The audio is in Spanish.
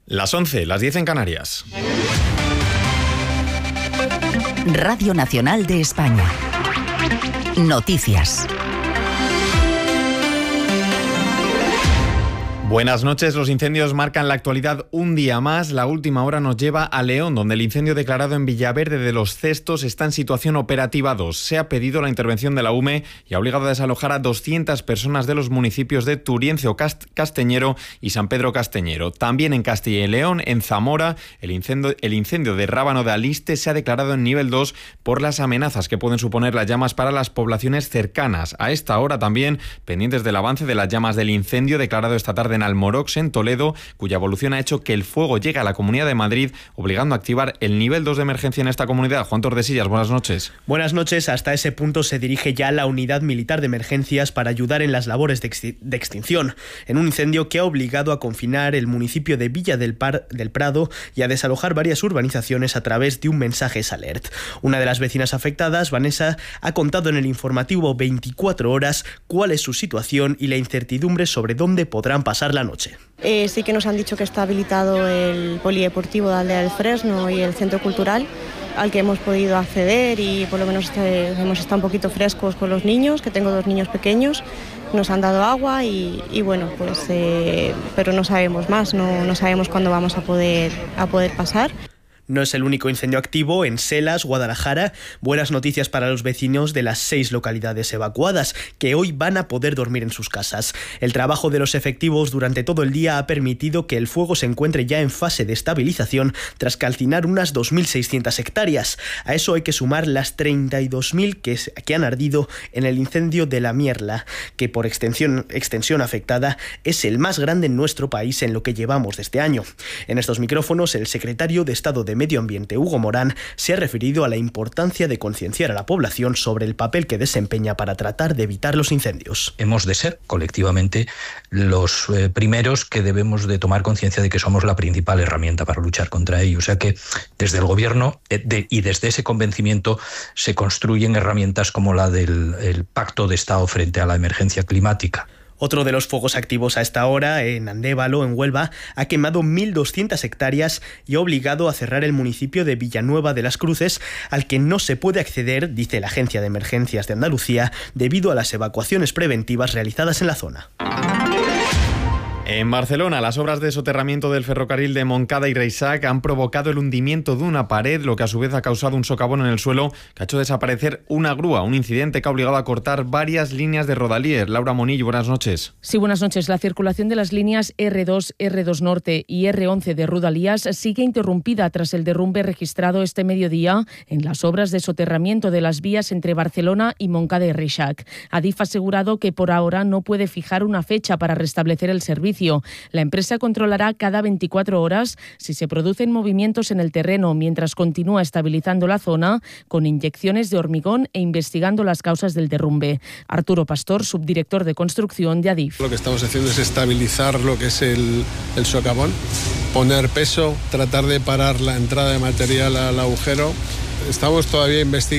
Las 11, las 10 en Canarias. Radio Nacional de España. Noticias. Buenas noches. Los incendios marcan la actualidad un día más. La última hora nos lleva a León, donde el incendio declarado en Villaverde de los Cestos está en situación operativa 2. Se ha pedido la intervención de la UME y ha obligado a desalojar a 200 personas de los municipios de Turienzo Casteñero y San Pedro Casteñero. También en Castilla y León, en Zamora, el incendio de Rábano de Aliste se ha declarado en nivel 2 por las amenazas que pueden suponer las llamas para las poblaciones cercanas. A esta hora también pendientes del avance de las llamas del incendio declarado esta tarde en Almorox, en Toledo, cuya evolución ha hecho que el fuego llegue a la Comunidad de Madrid, obligando a activar el nivel 2 de emergencia en esta comunidad. Juan Tordesillas, buenas noches. Buenas noches. Hasta ese punto se dirige ya la Unidad Militar de Emergencias para ayudar en las labores de extinción, en un incendio que ha obligado a confinar el municipio de Villa del Prado y a desalojar varias urbanizaciones a través de un mensaje alert. Una de las vecinas afectadas, Vanessa, ha contado en el informativo 24 horas cuál es su situación y la incertidumbre sobre dónde podrán pasar la noche. Sí que nos han dicho que está habilitado el polideportivo de Aldea del Fresno y el centro cultural al que hemos podido acceder y por lo menos hemos estado un poquito frescos con los niños, que tengo 2 niños pequeños. Nos han dado agua y bueno, pues pero no sabemos más, no sabemos cuándo vamos a poder pasar. No es el único incendio activo en Selas, Guadalajara. Buenas noticias para los vecinos de las 6 localidades evacuadas, que hoy van a poder dormir en sus casas. El trabajo de los efectivos durante todo el día ha permitido que el fuego se encuentre ya en fase de estabilización tras calcinar unas 2.600 hectáreas. A eso hay que sumar las 32.000 que han ardido en el incendio de la Mierla, que por extensión afectada es el más grande en nuestro país en lo que llevamos de este año. En estos micrófonos, el secretario de Estado de Medio Ambiente, Hugo Morán, se ha referido a la importancia de concienciar a la población sobre el papel que desempeña para tratar de evitar los incendios. Hemos de ser colectivamente los primeros que debemos de tomar conciencia de que somos la principal herramienta para luchar contra ello. O sea que desde el Gobierno y desde ese convencimiento se construyen herramientas como la del Pacto de Estado frente a la emergencia climática. Otro de los fuegos activos a esta hora, en Andévalo, en Huelva, ha quemado 1.200 hectáreas y ha obligado a cerrar el municipio de Villanueva de las Cruces, al que no se puede acceder, dice la Agencia de Emergencias de Andalucía, debido a las evacuaciones preventivas realizadas en la zona. En Barcelona, las obras de soterramiento del ferrocarril de Montcada y Reixac han provocado el hundimiento de una pared, lo que a su vez ha causado un socavón en el suelo que ha hecho desaparecer una grúa, un incidente que ha obligado a cortar varias líneas de Rodalier. Laura Monillo, buenas noches. Sí, buenas noches. La circulación de las líneas R2, R2 Norte y R11 de Rodalies sigue interrumpida tras el derrumbe registrado este mediodía en las obras de soterramiento de las vías entre Barcelona y Montcada y Reixac. Adif ha asegurado que por ahora no puede fijar una fecha para restablecer el servicio. La empresa controlará cada 24 horas si se producen movimientos en el terreno mientras continúa estabilizando la zona con inyecciones de hormigón e investigando las causas del derrumbe. Arturo Pastor, subdirector de construcción de Adif. Lo que estamos haciendo es estabilizar lo que es el socavón, poner peso, tratar de parar la entrada de material al agujero. Estamos todavía investigando